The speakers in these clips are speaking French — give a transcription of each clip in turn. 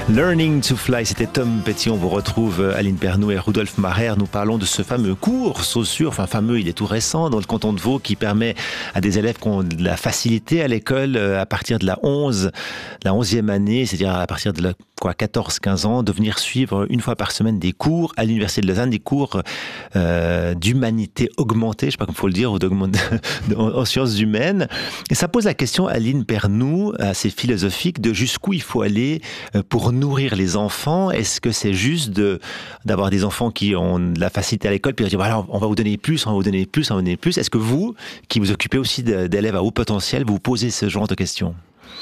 Learning to Fly, c'était Tom Petty. On vous retrouve Aline Pernou et Rudolf Maher. Nous parlons de ce fameux cours Saussure, enfin fameux, il est tout récent, dans le canton de Vaud, qui permet à des élèves qui ont de la facilité à l'école à partir de la 11e année, c'est-à-dire à partir de 14-15 ans, de venir suivre une fois par semaine des cours à l'Université de Lausanne, des cours d'humanité augmentée, je ne sais pas comment il faut le dire, ou en sciences humaines. Et ça pose la question, Aline Pernou, assez philosophique, de jusqu'où il faut aller pour nourrir les enfants. Est-ce que c'est juste d'avoir des enfants qui ont de la facilité à l'école, puis de dire, voilà, on va vous donner plus, on va vous donner plus, on va vous donner plus. Est-ce que vous, qui vous occupez aussi d'élèves à haut potentiel, vous posez ce genre de questions?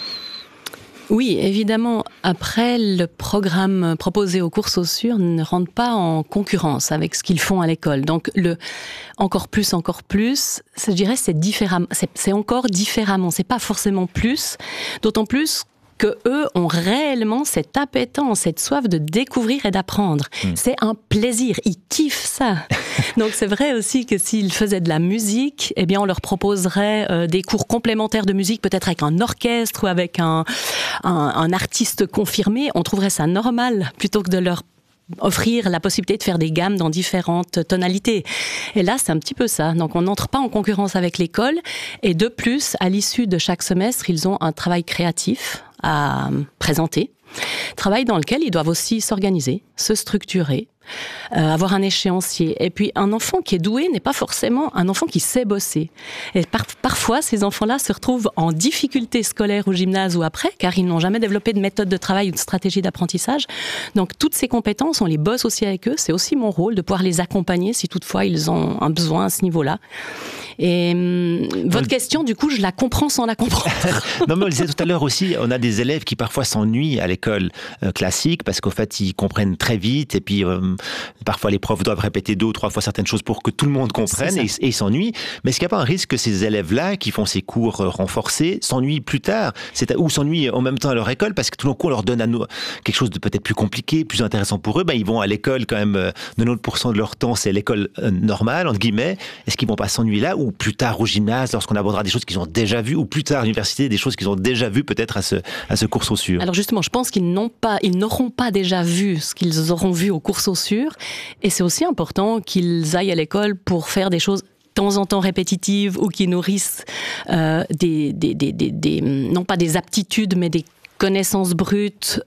Oui, évidemment. Après, le programme proposé au cours Saussure ne rentre pas en concurrence avec ce qu'ils font à l'école. Donc, encore plus, je dirais, c'est encore différemment. C'est pas forcément plus. D'autant plus que eux ont réellement cette appétence, cette soif de découvrir et d'apprendre. C'est un plaisir, ils kiffent ça. Donc c'est vrai aussi que s'ils faisaient de la musique, eh bien on leur proposerait des cours complémentaires de musique, peut-être avec un orchestre ou avec un artiste confirmé. On trouverait ça normal plutôt que de leur offrir la possibilité de faire des gammes dans différentes tonalités. Et là, c'est un petit peu ça. Donc, on n'entre pas en concurrence avec l'école. Et de plus, à l'issue de chaque semestre, ils ont un travail créatif à présenter. Travail dans lequel ils doivent aussi s'organiser, se structurer, avoir un échéancier. Et puis, un enfant qui est doué n'est pas forcément un enfant qui sait bosser. Et parfois, ces enfants-là se retrouvent en difficulté scolaire au gymnase ou après, car ils n'ont jamais développé de méthode de travail ou de stratégie d'apprentissage. Donc, toutes ces compétences, on les bosse aussi avec eux. C'est aussi mon rôle de pouvoir les accompagner si toutefois ils ont un besoin à ce niveau-là. Et votre question, du coup, je la comprends sans la comprendre. Non, mais on le disait tout à l'heure aussi, on a des élèves qui parfois s'ennuient à l'école classique parce qu'au fait, ils comprennent très vite et puis parfois les profs doivent répéter 2 ou 3 fois certaines choses pour que tout le monde comprenne et ils s'ennuient. Mais est-ce qu'il n'y a pas un risque que ces élèves-là qui font ces cours renforcés s'ennuient plus tard ou s'ennuient en même temps à leur école parce que tout d'un coup on leur donne quelque chose de peut-être plus compliqué, plus intéressant pour eux, ils vont à l'école quand même 90% de leur temps, c'est l'école normale, entre guillemets. Est-ce qu'ils vont pas s'ennuyer là ou plus tard au gymnase lorsqu'on abordera des choses qu'ils ont déjà vues ou plus tard à l'université des choses qu'ils ont déjà vues peut-être à ce cours Saussure? Alors justement, je pense qu'ils n'auront pas déjà vu ce qu'ils auront vu au cours Saussure et c'est aussi important qu'ils aillent à l'école pour faire des choses de temps en temps répétitives ou qui nourrissent non pas des aptitudes mais des connaissances brutes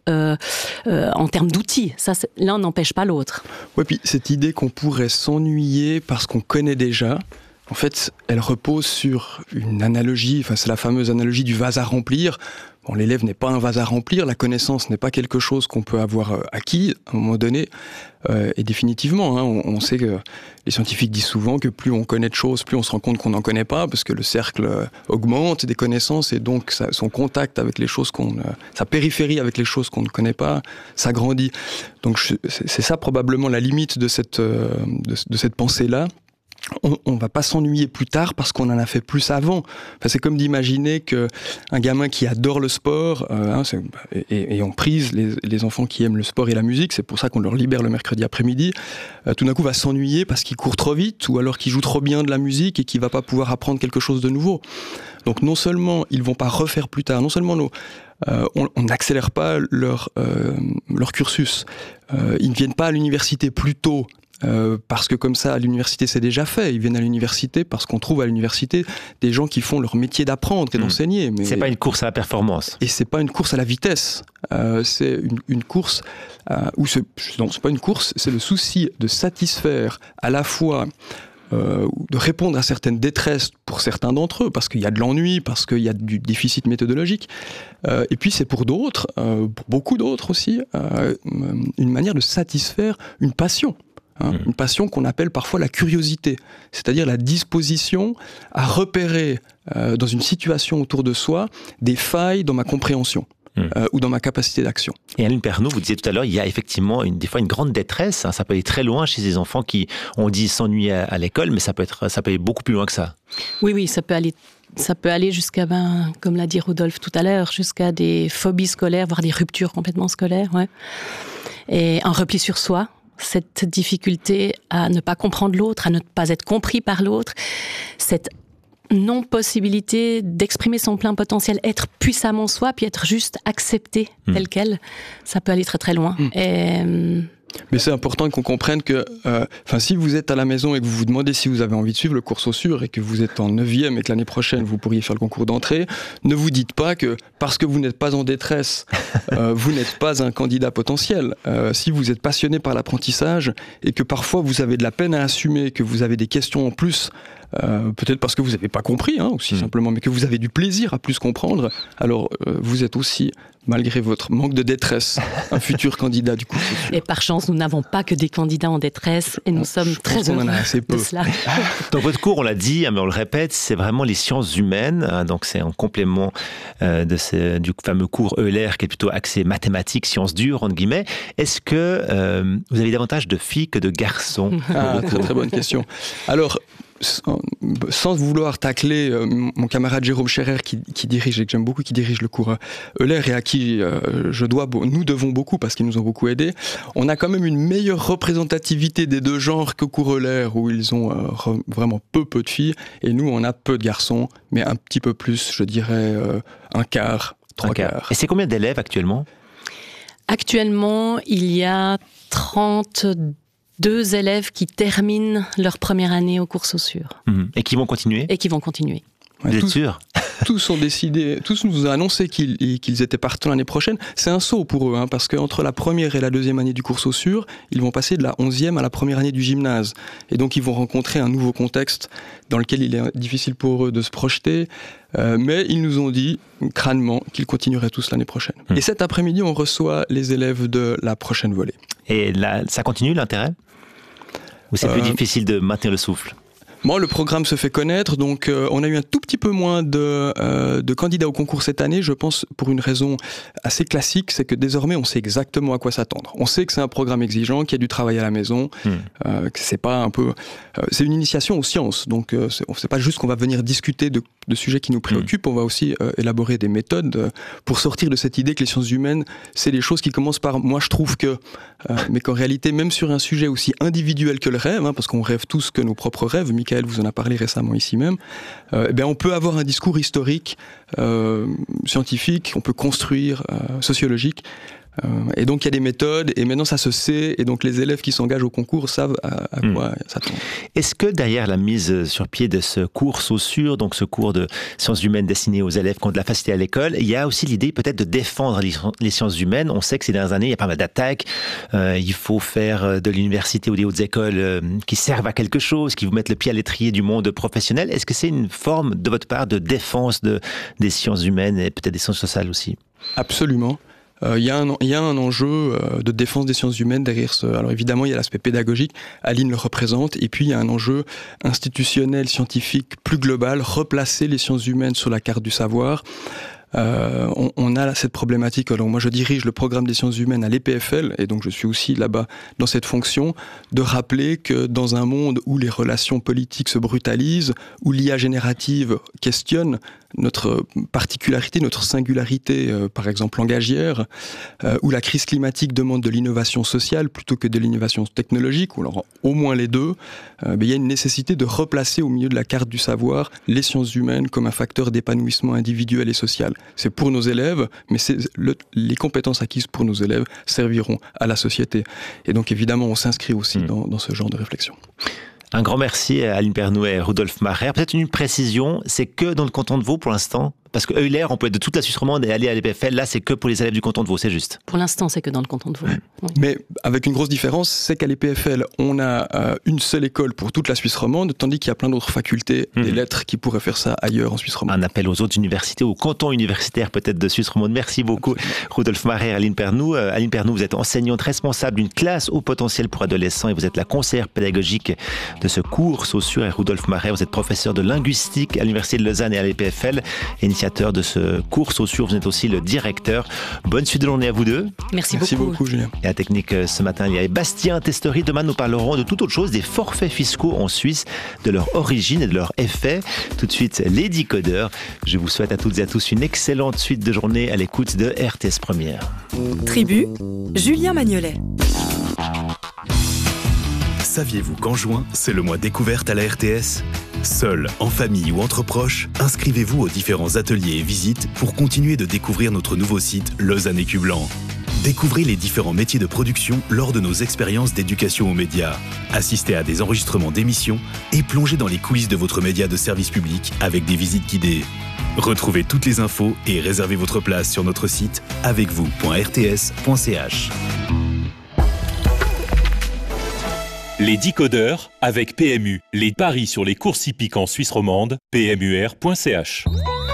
en termes d'outils. Ça, l'un n'empêche pas l'autre. Oui, puis cette idée qu'on pourrait s'ennuyer parce qu'on connaît déjà, en fait, elle repose sur une analogie, c'est la fameuse analogie du vase à remplir. Bon, l'élève n'est pas un vase à remplir, la connaissance n'est pas quelque chose qu'on peut avoir acquis à un moment donné. Et définitivement, on sait que les scientifiques disent souvent que plus on connaît de choses, plus on se rend compte qu'on n'en connaît pas, parce que le cercle augmente des connaissances et donc son contact avec les choses sa périphérie avec les choses qu'on ne connaît pas, s'agrandit. Donc c'est ça probablement la limite de cette pensée-là. On va pas s'ennuyer plus tard parce qu'on en a fait plus avant. C'est comme d'imaginer qu'un gamin qui adore le sport, et on prise les enfants qui aiment le sport et la musique, c'est pour ça qu'on leur libère le mercredi après-midi, tout d'un coup va s'ennuyer parce qu'il court trop vite ou alors qu'il joue trop bien de la musique et qu'il va pas pouvoir apprendre quelque chose de nouveau. Donc non seulement ils vont pas refaire plus tard, non seulement on n'accélère pas leur cursus, ils ne viennent pas à l'université plus tôt, parce que comme ça, à l'université, c'est déjà fait. Ils viennent à l'université parce qu'on trouve à l'université des gens qui font leur métier d'apprendre et d'enseigner. Mais c'est pas une course à la performance. Et c'est pas une course à la vitesse. C'est une course non, c'est pas une course. C'est le souci de satisfaire à la fois de répondre à certaines détresses pour certains d'entre eux, parce qu'il y a de l'ennui, parce qu'il y a du déficit méthodologique. Et puis c'est pour d'autres, pour beaucoup d'autres aussi, une manière de satisfaire une passion. Une passion qu'on appelle parfois la curiosité, c'est-à-dire la disposition à repérer dans une situation autour de soi des failles dans ma compréhension ou dans ma capacité d'action. Et Aline Pernou, vous disiez tout à l'heure, il y a effectivement des fois une grande détresse, ça peut aller très loin chez des enfants qui, on dit, s'ennuient à l'école, mais ça peut aller beaucoup plus loin que ça. Oui, ça peut aller jusqu'à, comme l'a dit Rudolf tout à l'heure, jusqu'à des phobies scolaires, voire des ruptures complètement scolaires, ouais. Et un repli sur soi. Cette difficulté à ne pas comprendre l'autre, à ne pas être compris par l'autre, cette non-possibilité d'exprimer son plein potentiel, être puissamment soi, puis être juste accepté tel quel, ça peut aller très très loin. Mais c'est important qu'on comprenne que si vous êtes à la maison et que vous vous demandez si vous avez envie de suivre le cours Saussure et que vous êtes en 9e et que l'année prochaine vous pourriez faire le concours d'entrée, ne vous dites pas que parce que vous n'êtes pas en détresse, vous n'êtes pas un candidat potentiel. Si vous êtes passionné par l'apprentissage et que parfois vous avez de la peine à assumer, que vous avez des questions en plus, peut-être parce que vous n'avez pas compris, aussi simplement, mais que vous avez du plaisir à plus comprendre, alors vous êtes aussi, malgré votre manque de détresse, un futur candidat du cours Saussure. Et par chance, nous n'avons pas que des candidats en détresse et nous sommes très heureux de cela. Dans votre cours, on l'a dit, mais on le répète, c'est vraiment les sciences humaines, donc c'est en complément du fameux cours Euler qui est plutôt axé mathématiques, sciences dures, entre guillemets. Est-ce que vous avez davantage de filles que de garçons? Très très bonne question. Alors, sans vouloir tacler mon camarade Jérôme Scherer qui dirige, et que j'aime beaucoup, qui dirige le cours Euler et à qui nous devons beaucoup parce qu'ils nous ont beaucoup aidés, on a quand même une meilleure représentativité des deux genres qu'au cours Euler où ils ont vraiment peu de filles et nous on a peu de garçons, mais un petit peu plus, je dirais un quart, 3 quarts. Et c'est combien d'élèves actuellement? Actuellement, il y a 32 élèves qui terminent leur première année au cours Saussure. Et qui vont continuer? Et qui vont continuer. Vous êtes sûr? Tous ont décidé, tous nous ont annoncé qu'ils étaient partants l'année prochaine. C'est un saut pour eux, parce qu'entre la première et la deuxième année du cours Saussure, ils vont passer de la 11e à la première année du gymnase. Et donc ils vont rencontrer un nouveau contexte dans lequel il est difficile pour eux de se projeter. Mais ils nous ont dit, crânement, qu'ils continueraient tous l'année prochaine. Et cet après-midi, on reçoit les élèves de la prochaine volée. Et là, ça continue l'intérêt? Ou c'est plus difficile de maintenir le souffle? Moi, le programme se fait connaître, donc on a eu un tout petit peu moins de candidats au concours cette année, je pense pour une raison assez classique, c'est que désormais on sait exactement à quoi s'attendre. On sait que c'est un programme exigeant, qu'il y a du travail à la maison, que c'est pas un peu... c'est une initiation aux sciences, donc c'est pas juste qu'on va venir discuter de sujets qui nous préoccupent, on va aussi élaborer des méthodes pour sortir de cette idée que les sciences humaines, c'est des choses qui commencent par « moi je trouve que », mais qu'en réalité, même sur un sujet aussi individuel que le rêve, parce qu'on rêve tous que nos propres rêves, Michael vous en a parlé récemment ici même, on peut avoir un discours historique, scientifique, on peut construire, sociologique, et donc il y a des méthodes, et maintenant ça se sait, et donc les élèves qui s'engagent au concours savent à quoi s'attendre. Est-ce que derrière la mise sur pied de ce cours Saussure, donc ce cours de sciences humaines destiné aux élèves qui ont de la facilité à l'école, il y a aussi l'idée peut-être de défendre les sciences humaines? On sait que ces dernières années, il y a pas mal d'attaques, il faut faire de l'université ou des hautes écoles qui servent à quelque chose, qui vous mettent le pied à l'étrier du monde professionnel. Est-ce que c'est une forme de votre part de défense des sciences humaines et peut-être des sciences sociales aussi? Absolument. Il y a un enjeu de défense des sciences humaines derrière ce... Alors évidemment, il y a l'aspect pédagogique, Aline le représente, et puis il y a un enjeu institutionnel, scientifique, plus global, replacer les sciences humaines sur la carte du savoir. On a cette problématique. Alors moi je dirige le programme des sciences humaines à l'EPFL et donc je suis aussi là-bas dans cette fonction de rappeler que dans un monde où les relations politiques se brutalisent, où l'IA générative questionne notre particularité, notre singularité, par exemple langagière, où la crise climatique demande de l'innovation sociale plutôt que de l'innovation technologique, ou alors au moins les deux, il y a une nécessité de replacer au milieu de la carte du savoir les sciences humaines comme un facteur d'épanouissement individuel et social. C'est pour nos élèves, mais les compétences acquises pour nos élèves serviront à la société. Et donc évidemment, on s'inscrit aussi dans ce genre de réflexion. Un grand merci à Aline Pernou et Rudolf Maher. Peut-être une précision, c'est que dans le canton de Vaud pour l'instant? Parce que Euler, on peut être de toute la Suisse romande et aller à l'EPFL. Là, c'est que pour les élèves du canton de Vaud, c'est juste. Pour l'instant, c'est que dans le canton de Vaud. Oui. Mais avec une grosse différence, c'est qu'à l'EPFL, on a une seule école pour toute la Suisse romande, tandis qu'il y a plein d'autres facultés des lettres qui pourraient faire ça ailleurs en Suisse romande. Un appel aux autres universités, aux cantons universitaires peut-être de Suisse romande. Merci beaucoup, Rudolf Maher et Aline Pernou. Aline Pernou, vous êtes enseignante responsable d'une classe au potentiel pour adolescents et vous êtes la conseillère pédagogique de ce cours Saussure. Et Rudolf Maher, vous êtes professeur de linguistique à l'Université de Lausanne et à l'EPFL, initiateur de ce cours Saussure. Vous êtes aussi le directeur. Bonne suite de journée à vous deux. Merci beaucoup, Julien. Et à la technique ce matin, il y avait Bastien Testerie. Demain, nous parlerons de toute autre chose, des forfaits fiscaux en Suisse, de leur origine et de leur effet. Tout de suite, les décodeurs. Je vous souhaite à toutes et à tous une excellente suite de journée à l'écoute de RTS Première. Tribu, Julien Magnolet. Saviez-vous qu'en juin, c'est le mois découverte à la RTS ? Seul, en famille ou entre proches, inscrivez-vous aux différents ateliers et visites pour continuer de découvrir notre nouveau site Lausanne Écu Blanc. Découvrez les différents métiers de production lors de nos expériences d'éducation aux médias. Assistez à des enregistrements d'émissions et plongez dans les coulisses de votre média de service public avec des visites guidées. Retrouvez toutes les infos et réservez votre place sur notre site avecvous.rts.ch. Les décodeurs avec PMU. Les paris sur les courses hippiques en Suisse romande, pmur.ch.